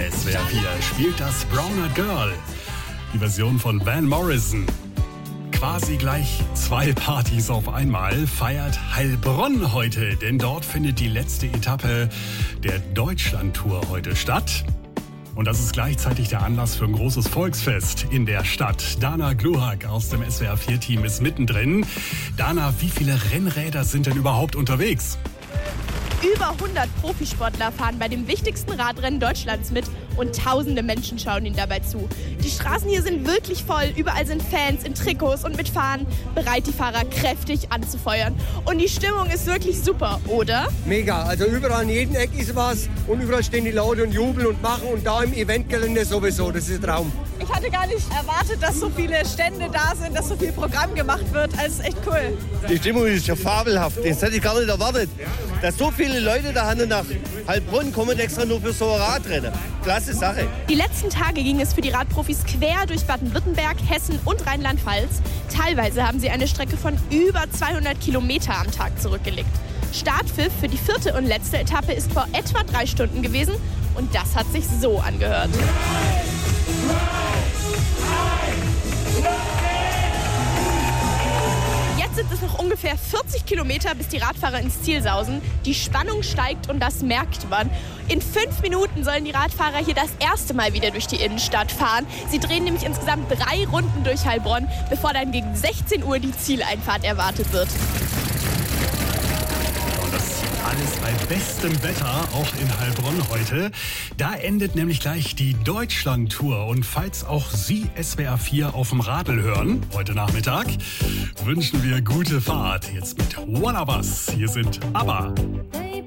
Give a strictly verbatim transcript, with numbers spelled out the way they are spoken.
S W R vier spielt das Brown Eyed Girl. Die Version von Van Morrison. Quasi gleich zwei Partys auf einmal feiert Heilbronn heute, denn dort findet die letzte Etappe der Deutschlandtour heute statt. Und das ist gleichzeitig der Anlass für ein großes Volksfest in der Stadt. Dana Gluhak aus dem S W R vier Team ist mittendrin. Dana, wie viele Rennräder sind denn überhaupt unterwegs? Über hundert Profisportler fahren bei dem wichtigsten Radrennen Deutschlands mit und tausende Menschen schauen ihnen dabei zu. Die Straßen hier sind wirklich voll, überall sind Fans in Trikots und mit Fahnen, bereit die Fahrer kräftig anzufeuern. Und die Stimmung ist wirklich super, oder? Mega, also überall an jedem Eck ist was und überall stehen die Leute und jubeln und machen und da im Eventgelände sowieso, das ist ein Traum. Ich hatte gar nicht erwartet, dass so viele Stände da sind, dass so viel Programm gemacht wird. Also echt cool. Die Stimmung ist ja fabelhaft. Das hätte ich gar nicht erwartet. Dass so viele Leute da nach Heilbronn kommen extra nur für so ein Radrennen. Klasse Sache. Die letzten Tage ging es für die Radprofis quer durch Baden-Württemberg, Hessen und Rheinland-Pfalz. Teilweise haben sie eine Strecke von über zweihundert Kilometer am Tag zurückgelegt. Startpfiff für die vierte und letzte Etappe ist vor etwa drei Stunden gewesen und das hat sich so angehört. Jetzt sind es noch ungefähr vierzig Kilometer, bis die Radfahrer ins Ziel sausen. Die Spannung steigt und das merkt man. In fünf Minuten sollen die Radfahrer hier das erste Mal wieder durch die Innenstadt fahren. Sie drehen nämlich insgesamt drei Runden durch Heilbronn, bevor dann gegen sechzehn Uhr die Zieleinfahrt erwartet wird. Alles bei bestem Wetter, auch in Heilbronn heute. Da endet nämlich gleich die Deutschlandtour. Und falls auch Sie S W R vier auf dem Radl hören, heute Nachmittag, wünschen wir gute Fahrt. Jetzt mit One of Us. Hier sind ABBA.